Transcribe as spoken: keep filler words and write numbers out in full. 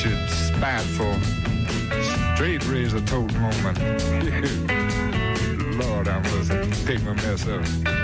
wretched, spiteful, straight razor tote moment. Lord, I must pick my mess up.